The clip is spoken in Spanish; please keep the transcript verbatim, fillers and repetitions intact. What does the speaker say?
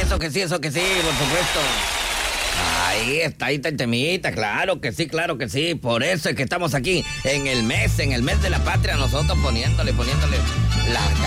eso que sí, eso que sí, por supuesto. Ahí está, ahí está el temita, claro que sí, claro que sí. Por eso es que estamos aquí en el mes, en el mes de la patria, nosotros poniéndole, poniéndole las